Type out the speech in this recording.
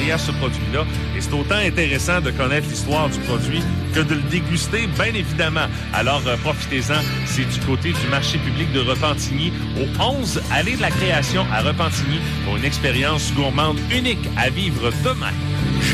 derrière ce produit-là. Et c'est autant intéressant de connaître l'histoire du produit que de le déguster, bien évidemment. Alors, profitez-en. C'est du côté du marché public de Repentigny, au 11 Allée de la Création à Repentigny, pour une expérience gourmande unique à vivre demain.